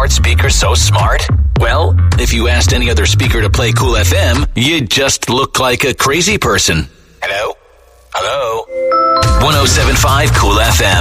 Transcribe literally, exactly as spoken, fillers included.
smart speaker so smart? Well, if you asked any other speaker to play Cool F M, you'd just look like a crazy person. Hello? Hello? one oh seven point five Cool F M.